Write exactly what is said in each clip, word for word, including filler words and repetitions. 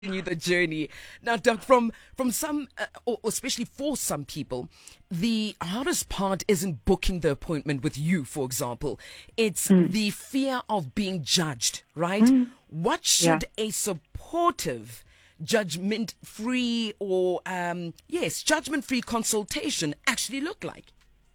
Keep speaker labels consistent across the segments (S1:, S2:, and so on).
S1: you the journey. Now, Doug, from from some, uh, or especially for some people, the hardest part isn't booking the appointment with you, for example. It's
S2: Mm.
S1: the fear of being judged, right?
S2: Mm.
S1: What
S2: Yeah.
S1: should a supportive, judgment-free, or um, yes, judgment-free consultation actually look like?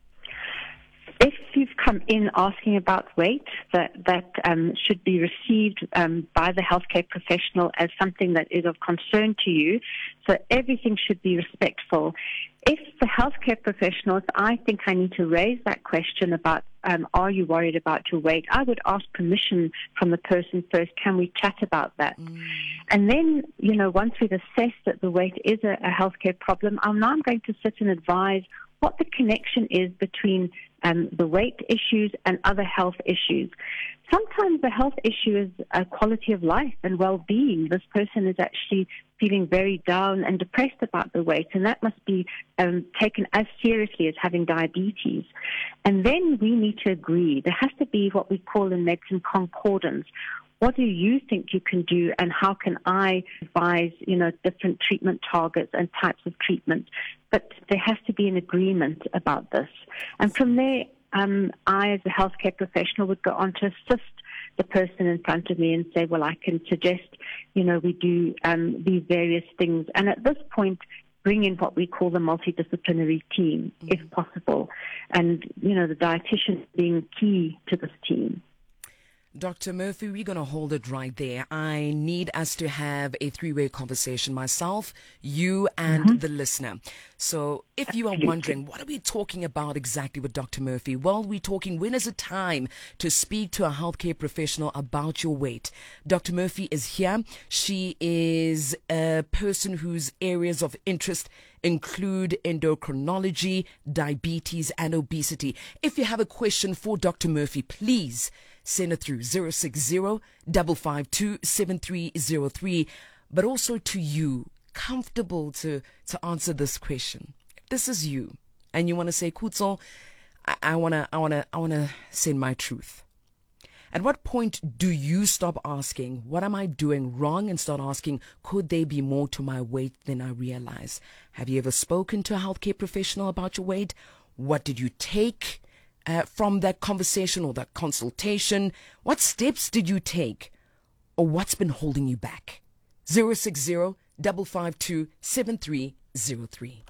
S2: If you've come in asking about weight, that that um, should be received um, by the healthcare professional as something that is of concern to you. So everything should be respectful. If the healthcare professionals, I think I need to raise that question about, um, are you worried about your weight? I would ask permission from the person first. Can we chat about that? Mm. And then, you know, once we've assessed that the weight is a, a healthcare problem, I'm now going to sit and advise what the connection is between um, the weight issues and other health issues. Sometimes the health issue is a quality of life and well-being. This person is actually feeling very down and depressed about the weight, and that must be um, taken as seriously as having diabetes. And then we need to agree. There has to be what we call in medicine concordance. What do you think you can do, and how can I advise, you know, different treatment targets and types of treatment? But there has to be an agreement about this. And from there, um, I, as a healthcare professional, would go on to assist the person in front of me and say, well, I can suggest, you know, we do um, these various things. And at this point, bring in what we call the multidisciplinary team, mm-hmm. if possible. And, you know, the dietitian being key to this team.
S1: Doctor Murphy, we're going to hold it right there. I need us to have a three-way conversation, myself, you, and mm-hmm. the listener. So if you are wondering, what are we talking about exactly with Doctor Murphy? Well, we're talking when is it time to speak to a healthcare professional about your weight. Doctor Murphy is here. She is a person whose areas of interest include endocrinology, diabetes, and obesity. If you have a question for Doctor Murphy, please send it through zero six zero, five five two, seven three zero three. But also to you, comfortable to, to answer this question. If this is you, and you want to say, Kutso, I, I wanna, I wanna, I wanna send my truth. At what point do you stop asking, what am I doing wrong, and start asking, could there be more to my weight than I realize? Have you ever spoken to a healthcare professional about your weight? What did you take uh, from that conversation or that consultation? What steps did you take? Or what's been holding you back? zero six zero, five five two, seven three zero three.